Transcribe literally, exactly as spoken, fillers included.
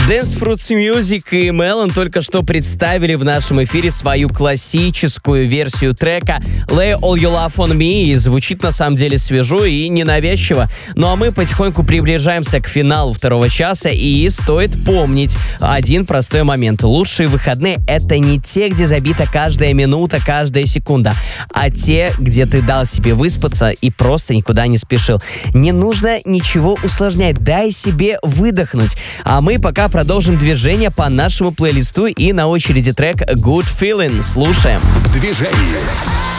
Dance Fruits Music и Melon только что представили в нашем эфире свою классическую версию трека Lay All Your Love On Me, и звучит на самом деле свежо и ненавязчиво. Ну а мы потихоньку приближаемся к финалу второго часа, и стоит помнить один простой момент. Лучшие выходные — это не те, где забита каждая минута, каждая секунда, а те, где ты дал себе выспаться и просто никуда не спешил. Не нужно ничего усложнять, дай себе выдохнуть. А мы пока продолжим движение по нашему плейлисту, и на очереди трек Good Feeling. Слушаем. В движении.